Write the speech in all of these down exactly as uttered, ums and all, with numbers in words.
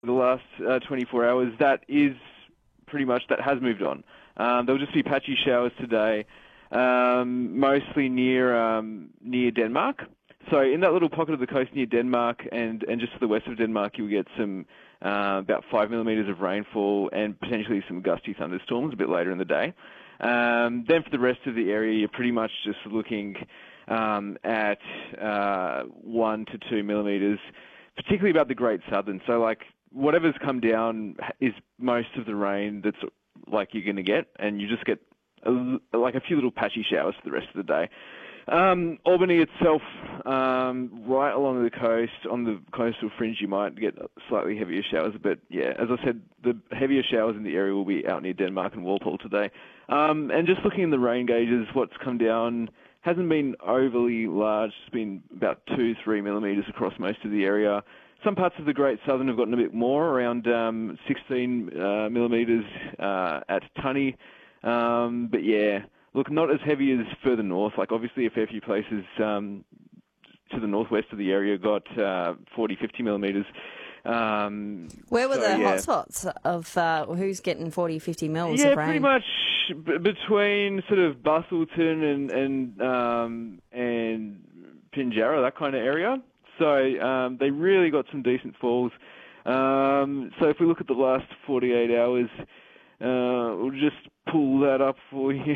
the last uh, twenty-four hours, that is pretty much, that has moved on. Um, there'll just be patchy showers today, um, mostly near um, near Denmark. So in that little pocket of the coast near Denmark and, and just to the west of Denmark, you'll get some uh, about five millimetres of rainfall and potentially some gusty thunderstorms a bit later in the day. Um, then for the rest of the area, you're pretty much just looking um, at uh, one to two millimetres, particularly about the Great Southern. So like whatever's come down is most of the rain that's like you're going to get, and you just get a, like a few little patchy showers for the rest of the day. Um, Albany itself, um, right along the coast, on the coastal fringe, you might get slightly heavier showers. But yeah, as I said, the heavier showers in the area will be out near Denmark and Walpole today. Um, and just looking in the rain gauges, what's come down hasn't been overly large. It's been about two, three millimetres across most of the area. Some parts of the Great Southern have gotten a bit more, around um, sixteen uh, millimetres uh, at Tunny. Um, but yeah. Look, not as heavy as further north. Like, obviously, a fair few places um, to the northwest of the area got uh, forty, fifty millimetres. Um, Where were so, the yeah. hotspots of uh, who's getting forty, fifty mils yeah, of rain? pretty much b- between sort of Bustleton and and um, and Pinjarra, that kind of area. So um, they really got some decent falls. Um, so if we look at the last forty-eight hours, uh, we'll just pull that up for you.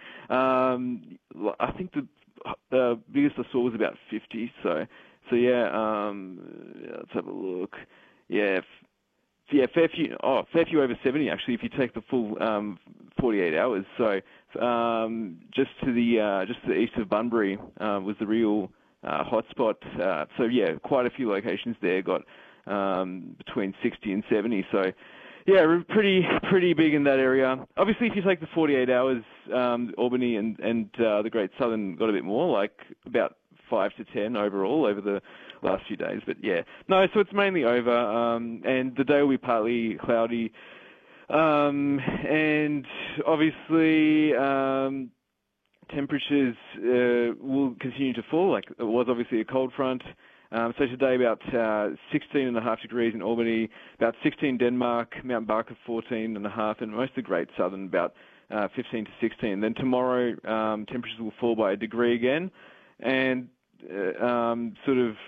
um, I think the uh, biggest I saw was about fifty. So, so yeah. Um, let's have a look. Yeah, f- yeah, fair few. Oh, fair few over seventy actually. If you take the full um, forty-eight hours. So, um, just to the uh, just to the east of Bunbury uh, was the real uh, hotspot. Uh, so yeah, quite a few locations there got um, between sixty and seventy. So. Yeah, we're pretty pretty big in that area. Obviously, if you take the forty-eight hours, um, Albany and, and uh, the Great Southern got a bit more, like about five to ten overall over the last few days. But yeah, no, so it's mainly over, um, and the day will be partly cloudy. Um, and obviously, um, temperatures uh, will continue to fall. Like it was obviously a cold front. Um, so today about uh, sixteen and a half degrees in Albany, about sixteen Denmark, Mount Barker fourteen and a half, and most of the Great Southern about uh, fifteen to sixteen. Then tomorrow um, temperatures will fall by a degree again, and uh, um, sort of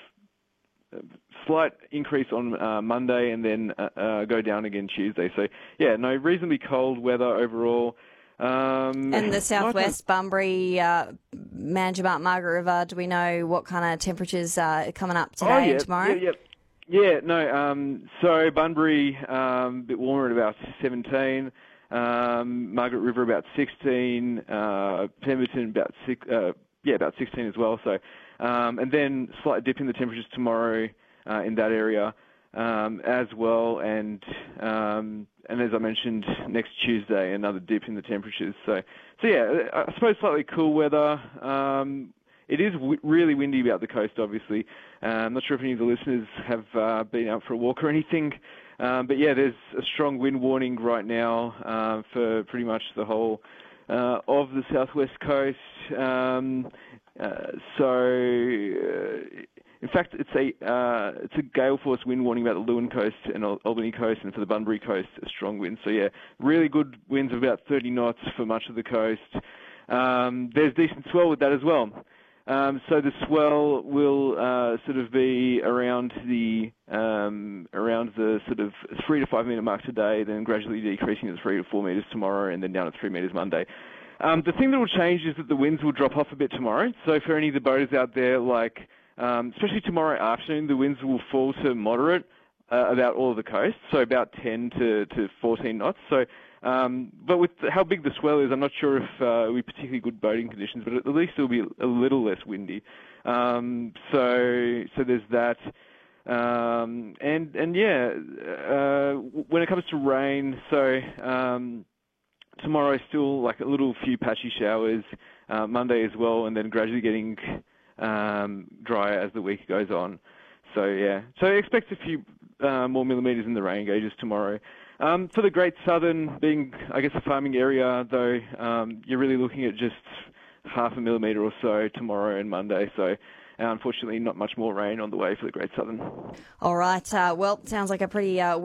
slight increase on uh, Monday, and then uh, uh, go down again Tuesday. So yeah, no, reasonably cold weather overall. Um, and the southwest, Bunbury, uh, Manjimup, Margaret River, do we know what kind of temperatures are uh, coming up today oh, yeah, and tomorrow? Yeah, yeah. Yeah, no, um, so Bunbury, um, a bit warmer at about seventeen, um, Margaret River about sixteen, uh, Pemberton about six, uh, yeah, about sixteen as well. So, um, and then slight dip in the temperatures tomorrow uh, in that area um, as well, and um, and as I mentioned, next Tuesday another dip in the temperatures. So, so yeah, I suppose slightly cool weather. Um, It is w- really windy about the coast, obviously. Uh, I'm not sure if any of the listeners have uh, been out for a walk or anything. Um, but yeah, there's a strong wind warning right now uh, for pretty much the whole uh, of the southwest coast. Um, uh, so, uh, in fact, it's a uh, it's a gale force wind warning about the Lewin coast and Al- Albany coast, and for the Bunbury coast, a strong wind. So yeah, really good winds of about thirty knots for much of the coast. Um, there's decent swell with that as well. Um, so the swell will uh, sort of be around the um, around the sort of three to five metre mark today, then gradually decreasing to three to four metres tomorrow, and then down to three metres Monday. Um, the thing that will change is that the winds will drop off a bit tomorrow. So for any of the boaters out there, like um, especially tomorrow afternoon, the winds will fall to moderate uh, about all of the coast, so about ten to, to fourteen knots. So. Um, but with how big the swell is, I'm not sure if uh, it'll be particularly good boating conditions, but at least it'll be a little less windy. Um, so, so there's that. Um, and, and yeah, uh, when it comes to rain, so, um, tomorrow still like a little few patchy showers, uh, Monday as well, and then gradually getting, um, drier as the week goes on. So yeah, so expect a few, uh, more millimetres in the rain gauges tomorrow. Um, for the Great Southern, being, I guess, a farming area, though, um, you're really looking at just half a millimetre or so tomorrow and Monday. So, uh, unfortunately, not much more rain on the way for the Great Southern. All right. Uh, well, sounds like a pretty... Uh